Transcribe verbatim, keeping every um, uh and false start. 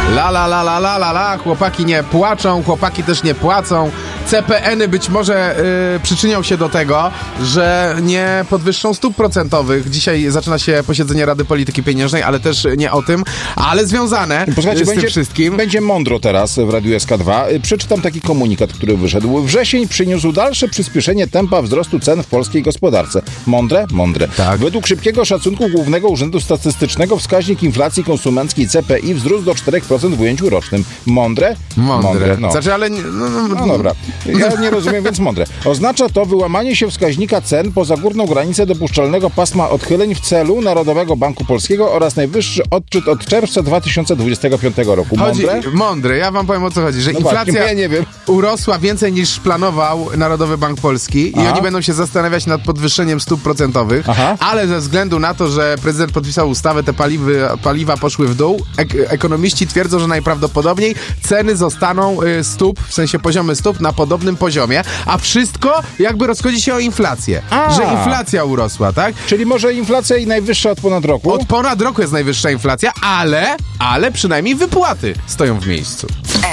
La la la la la la la, chłopaki nie płaczą, chłopaki też nie płacą. C P N-y być może y, przyczynią się do tego, że nie podwyższą stóp procentowych. Dzisiaj zaczyna się posiedzenie Rady Polityki Pieniężnej, ale też nie o tym, ale związane Posłuchajcie, z będzie, tym wszystkim. Będzie mądro teraz w Radiu S K dwa. Przeczytam taki komunikat, który wyszedł. Wrzesień przyniósł dalsze przyspieszenie tempa wzrostu cen w polskiej gospodarce. Mądre? Mądre. Tak. Według szybkiego szacunku Głównego Urzędu Statystycznego wskaźnik inflacji konsumenckiej C P I wzrósł do cztery procent w ujęciu rocznym. Mądre? Mądre. Mądre no. Znaczy, ale... No, no, no dobra. Ja nie rozumiem, więc mądre. Oznacza to wyłamanie się wskaźnika cen poza górną granicę dopuszczalnego pasma odchyleń w celu Narodowego Banku Polskiego oraz najwyższy odczyt od czerwca dwa tysiące dwudziestego piątego roku. Mądre? Chodzi, mądre. Ja wam powiem, o co chodzi. Że no inflacja właśnie, ja nie wiem. urosła więcej niż planował Narodowy Bank Polski i Aha. oni będą się zastanawiać nad podwyższeniem stóp procentowych, Aha. ale ze względu na to, że prezydent podpisał ustawę, te paliwy, paliwa poszły w dół, ek- ekonomiści twierdzą, że najprawdopodobniej ceny zostaną y, stóp, w sensie poziomy stóp na podobnym poziomie, a wszystko jakby rozchodzi się o inflację. A. Że inflacja urosła, tak? Czyli może inflacja i najwyższa od ponad roku? Od ponad roku jest najwyższa inflacja, ale, ale przynajmniej wypłaty stoją w miejscu.